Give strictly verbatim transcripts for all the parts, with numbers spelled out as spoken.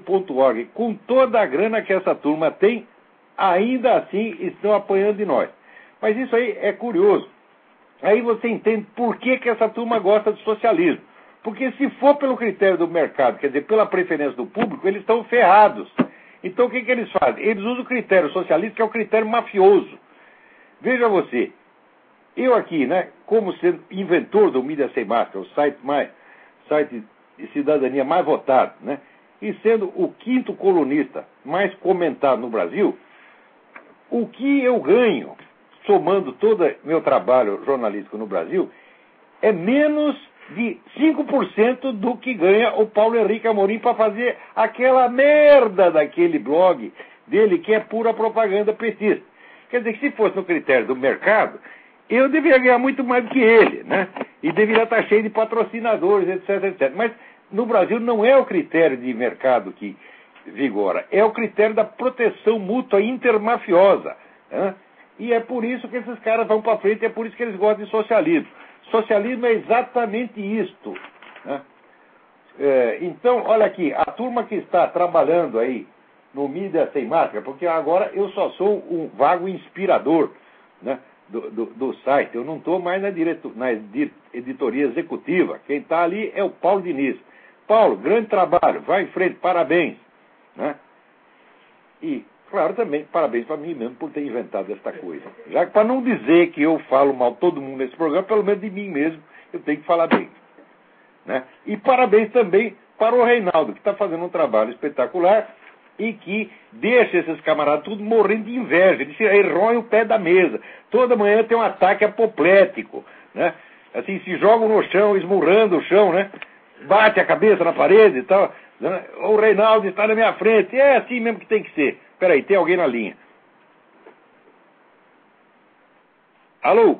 ponto org, com toda a grana que essa turma tem, ainda assim estão apanhando de nós. Mas isso aí é curioso. Aí você entende por que, que essa turma gosta do socialismo. Porque se for pelo critério do mercado, quer dizer, pela preferência do público, eles estão ferrados. Então o que, que eles fazem? Eles usam o critério socialista, que é o critério mafioso. Veja você, eu aqui, né, como sendo inventor do Mídia Sem Máscara, o site, mais, site de cidadania mais votado, né, e sendo o quinto colunista mais comentado no Brasil, o que eu ganho, somando todo meu trabalho jornalístico no Brasil, é menos de cinco por cento do que ganha o Paulo Henrique Amorim para fazer aquela merda daquele blog dele que é pura propaganda petista. Quer dizer, que se fosse no critério do mercado, eu deveria ganhar muito mais do que ele, né? E deveria estar cheio de patrocinadores, etc, etcétera. Mas no Brasil não é o critério de mercado que vigora, é o critério da proteção mútua intermafiosa, né? E é por isso que esses caras vão para frente, é por isso que eles gostam de socialismo. Socialismo é exatamente isto, né? É, então, olha aqui, a turma que está trabalhando aí no Mídia Sem Máscara, porque agora eu só sou um vago inspirador, né, do, do, do site, eu não estou mais na, direto, na editoria executiva, quem está ali é o Paulo Diniz. Paulo, grande trabalho, vai em frente, parabéns, né? E, claro, também, parabéns para mim mesmo por ter inventado esta coisa. Já que para não dizer que eu falo mal todo mundo nesse programa, pelo menos de mim mesmo, eu tenho que falar bem, né? E parabéns também para o Reinaldo, que está fazendo um trabalho espetacular e que deixa esses camaradas tudo morrendo de inveja. Eles roem o pé da mesa. Toda manhã tem um ataque apoplético, né? Assim, se jogam no chão, esmurrando o chão, né? Bate a cabeça na parede e tal. Né? O Reinaldo está na minha frente. É assim mesmo que tem que ser. Espera aí, tem alguém na linha. Alô?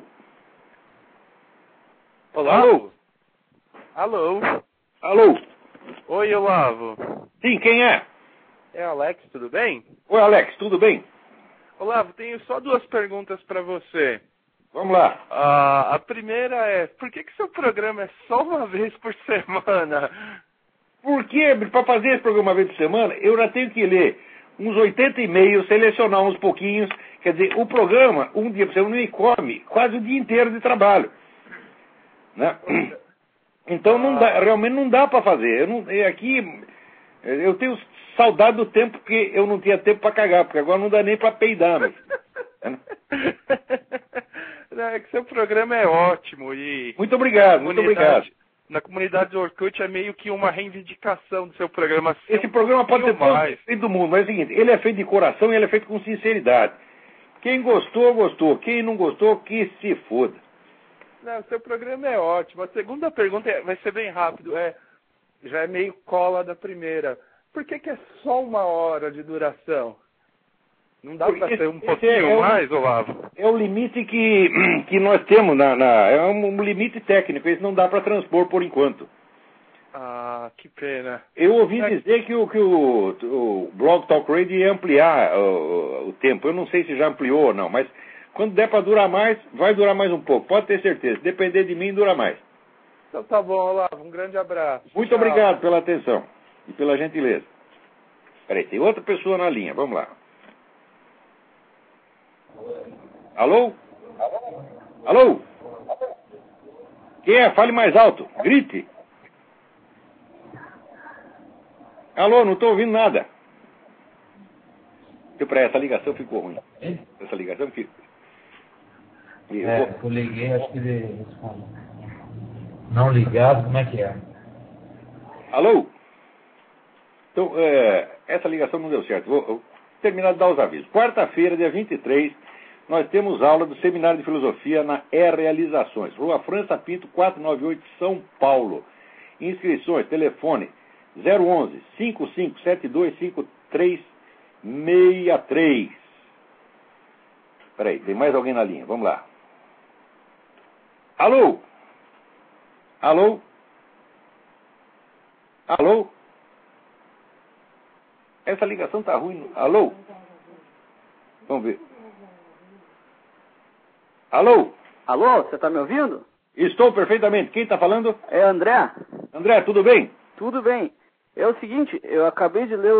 Olá? Alô? Alô? Alô? Oi, Olavo. Sim, quem é? É Alex, tudo bem? Oi, Alex, tudo bem? Olavo, tenho só duas perguntas para você. Vamos lá. Ah, a primeira é, por que que seu programa é só uma vez por semana? Porque, para fazer esse programa uma vez por semana, eu já tenho que ler uns oitenta e-mails, selecionar uns pouquinhos. Quer dizer, o programa, um dia por semana, me come quase o dia inteiro de trabalho, né? Então, não dá, realmente não dá para fazer. Eu não, eu aqui, eu tenho saudade do tempo que eu não tinha tempo para cagar, porque agora não dá nem para peidar, mas... Não, é que seu programa é ótimo e... Muito obrigado, muito obrigado. Na comunidade do Orkut é meio que uma reivindicação do seu programa. Esse programa pode ser todo feito do mundo, mas é o seguinte, ele é feito de coração e ele é feito com sinceridade. Quem gostou, gostou. Quem não gostou, que se foda. Não, seu programa é ótimo. A segunda pergunta é, vai ser bem rápido. É, já é meio cola da primeira. Por que que é só uma hora de duração? Não dá para ser um pouquinho é, é mais, o, Olavo? É o limite que, que nós temos, na, na, é um limite técnico, isso não dá para transpor por enquanto. Ah, que pena. Eu ouvi é... dizer que, o, que o, o Blog Talk Radio ia ampliar o, o tempo, eu não sei se já ampliou ou não, mas quando der para durar mais, vai durar mais um pouco, pode ter certeza, se depender de mim, dura mais. Então tá bom, Olavo, um grande abraço. Muito Tchau. Obrigado pela atenção e pela gentileza. Peraí, tem outra pessoa na linha, vamos lá. Alô? Alô? Quem é? Fale mais alto. Grite. Alô, não estou ouvindo nada. Para essa ligação ficou ruim. Essa ligação ficou... É, eu liguei, acho que ele respondeu. Não ligado, como é que é? Alô? Então, é, essa ligação não deu certo. Vou, vou terminar de dar os avisos. Quarta-feira, dia vinte e três, nós temos aula do Seminário de Filosofia na E Realizações, Rua França Pinto, quatrocentos e noventa e oito, São Paulo. Inscrições, telefone zero onze, cinco cinco sete dois cinco três seis três. Peraí, tem mais alguém na linha, vamos lá. Alô? Alô? Alô? Essa ligação tá ruim. Alô? Vamos ver. Alô? Alô, você tá me ouvindo? Estou perfeitamente. Quem está falando? É André. André, tudo bem? Tudo bem. É o seguinte, eu acabei de ler